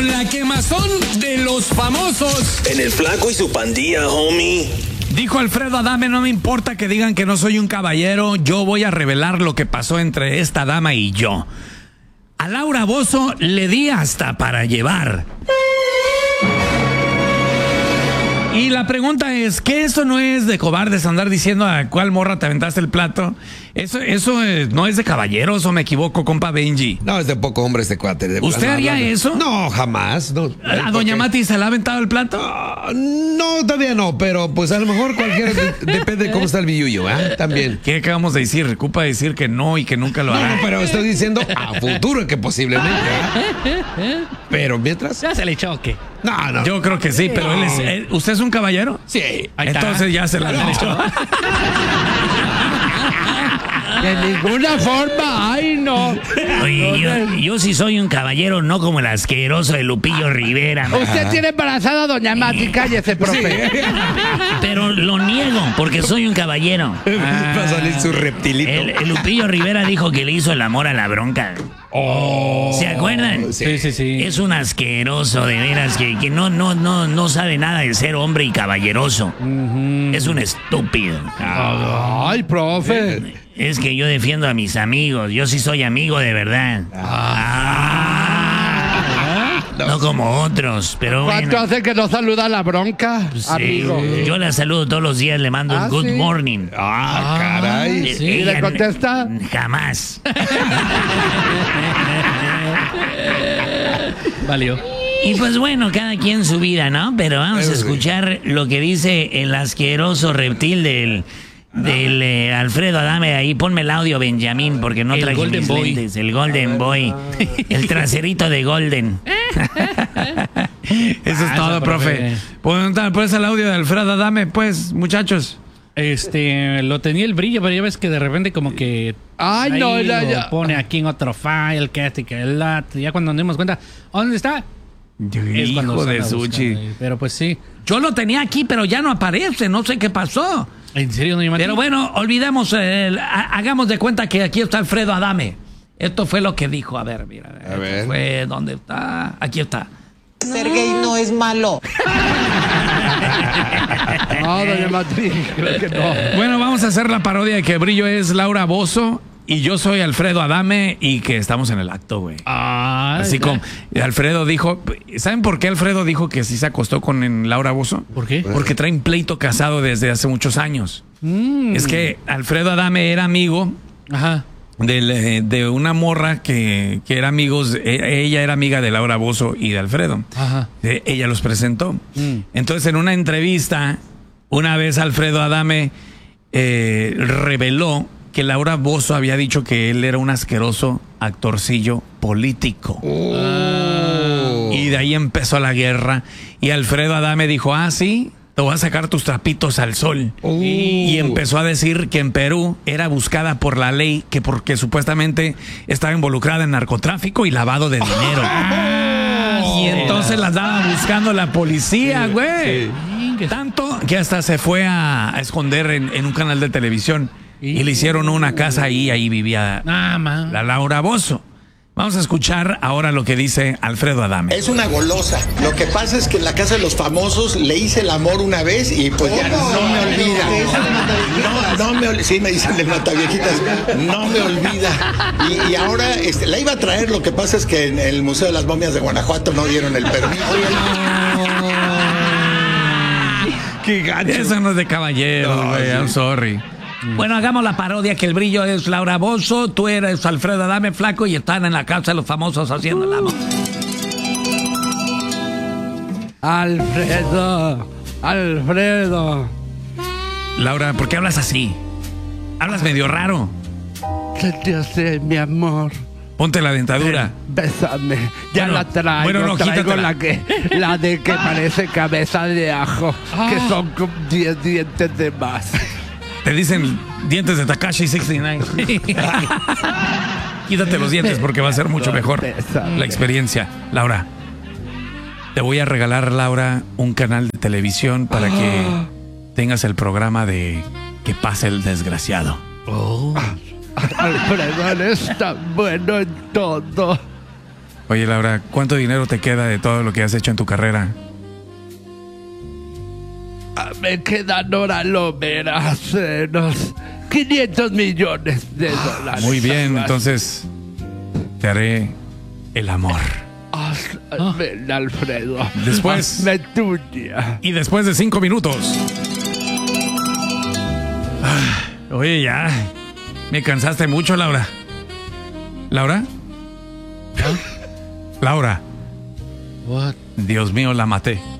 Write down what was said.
La quemazón de los famosos. En el Flaco y su pandilla, homie. Dijo Alfredo Adame, no me importa que digan que no soy un caballero, yo voy a revelar lo que pasó entre esta dama y yo. A Laura Bozzo le di hasta para llevar. Y la pregunta es, ¿qué eso no es de cobardes andar diciendo a cuál morra te aventaste el plato? Eso no es de caballeros, ¿o me equivoco, compa Benji? No, es de poco hombre este cuate. ¿Usted haría eso? No, jamás. No. ¿A doña Mati se le ha aventado el plato? No, todavía no, pero pues a lo mejor cualquiera depende de cómo está el billuyo, ¿eh? También. ¿Qué acabamos de decir? Ocupa decir que no y que nunca lo hará. No, pero estoy diciendo a futuro que posiblemente. Pero mientras... Ya se le choque. No. Yo creo que sí, pero ¿usted es un caballero? Sí. Entonces ya se la han hecho. De ninguna forma, ay no. Oye, yo sí soy un caballero, no como el asqueroso de Lupillo Rivera. Usted tiene embarazada a doña Mati, cállese, profe. Pero lo niego, porque soy un caballero. Va a salir su reptilito. El Lupillo Rivera dijo que le hizo el amor a la bronca. ¿Se acuerdan? Sí. Es un asqueroso, de veras, que no sabe nada de ser hombre y caballeroso. Es un estúpido. Ay, profe. Es que yo defiendo a mis amigos. Yo sí soy amigo de verdad. No como otros, pero ¿Cuánto bueno. hace que no saluda a la bronca, Sí, amigo? yo la saludo todos los días, le mando un good ¿sí? morning. Caray. ¿Y Ella le contesta? Jamás. Valió. Y pues bueno, cada quien su vida, ¿no? Pero vamos a escuchar lo que dice el asqueroso reptil del Alfredo Adame. Ahí ponme el audio, Benjamín, porque no El traje Golden mis Boy. lentes. El Golden Boy. El traserito de Golden. Eso es todo, profe. Pues el audio de Alfredo Adame, pues, muchachos. Lo tenía el brillo, pero ya ves que de repente como que... Ay, no, ahí ya, lo ya. pone aquí en otro file, que este, que el otro. Ya cuando nos dimos cuenta, ¿dónde está? Es cuando Hijo se de anda Suchi. buscando. Pero pues sí. Yo lo tenía aquí, pero ya no aparece, no sé qué pasó. ¿En serio, doña Mati? Pero bueno, olvidemos, hagamos de cuenta que aquí está Alfredo Adame. Esto fue lo que dijo. A ver, mira. A ver. Fue, ¿dónde está? Aquí está. Ser gay no es malo. No, doña Mati, creo que no. Bueno, vamos a hacer la parodia de que Brillo es Laura Bozzo y yo soy Alfredo Adame y que estamos en el acto, güey. Así como Alfredo dijo, ¿saben por qué Alfredo dijo que sí se acostó con Laura Bozzo? ¿Por qué? Porque trae un pleito casado desde hace muchos años. Es que Alfredo Adame era amigo Ajá. de una morra que era amigos, ella era amiga de Laura Bozzo y de Alfredo. Ajá. Ella los presentó. Entonces, en una entrevista, una vez Alfredo Adame reveló que Laura Bozzo había dicho que él era un asqueroso actorcillo político. Y de ahí empezó la guerra. Y Alfredo Adame dijo, sí, te voy a sacar tus trapitos al sol. Y empezó a decir que en Perú era buscada por la ley, que porque supuestamente estaba involucrada en narcotráfico y lavado de dinero. Y entonces la andaba buscando la policía, güey. Tanto que hasta se fue a esconder en un canal de televisión. Y le hicieron una casa ahí vivía la Laura Bozzo. Vamos a escuchar ahora lo que dice Alfredo Adame. Es una golosa. Lo que pasa es que en la casa de los famosos le hice el amor una vez y pues ya no me olvida. No me olvida. Sí, me dicen de Mataviejitas. No me olvida. Y ahora la iba a traer. Lo que pasa es que en el Museo de las Momias de Guanajuato no dieron el permiso. Qué gacho. Eso no es de caballero, güey. I'm sorry. Bueno, hagamos la parodia que el Brillo es Laura Bozzo, tú eres Alfredo Adame, flaco, y están en la casa de los famosos haciendo el amor. Alfredo. Laura, ¿por qué hablas así? Hablas medio raro. ¿Qué te hace, mi amor? Ponte la dentadura. Bésame. Ya Bueno, la traigo. bueno, no, traigo quítatela. la de que parece cabeza de ajo. Que son como 10 dientes de más. Te dicen dientes de Takashi 69. Quítate los dientes porque va a ser mucho mejor la experiencia. Laura, te voy a regalar, Laura, un canal de televisión para que tengas el programa de Que pase el desgraciado. Alfredo, eres tan bueno en todo. Oye, Laura, ¿cuánto dinero te queda de todo lo que has hecho en tu carrera? Me quedan, ahora lo verás, unos 500 millones de dólares. Muy bien, entonces te haré el amor. Hazme, Alfredo. Después. Hazme tuya. Y después de 5 minutos. Oye, ya. Me cansaste mucho, Laura. ¿Laura? Laura. What? Dios mío, la maté.